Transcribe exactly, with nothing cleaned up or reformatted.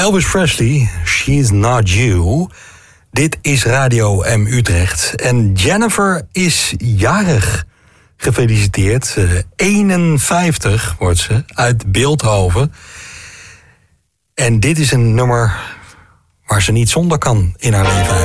Elvis Presley, She's Not You. Dit is Radio M Utrecht. En Jennifer is jarig. Gefeliciteerd. Uh, eenenvijftig wordt ze, uit Beeldhoven. En dit is een nummer waar ze niet zonder kan in haar leven.